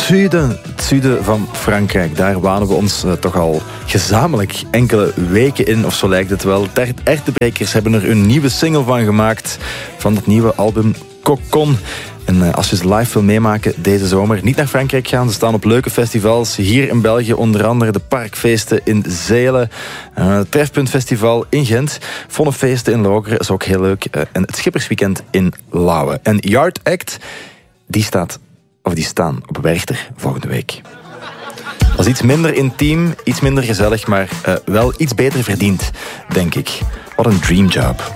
het zuiden van Frankrijk. Daar wanen we ons toch al gezamenlijk enkele weken in, of zo lijkt het wel. De Erwtenbrekers hebben er een nieuwe single van gemaakt, van het nieuwe album Cocon. En als je ze live wil meemaken deze zomer, niet naar Frankrijk gaan. Ze staan op leuke festivals hier in België, onder andere de Parkfeesten in Zelen, het Trefpuntfestival in Gent, Vonnefeesten in Lokeren, is ook heel leuk, en het Schippersweekend in Lauwen. En Yard Act, die staan op Werchter volgende week. Dat is iets minder intiem, iets minder gezellig, maar wel iets beter verdiend, denk ik. Wat een dreamjob.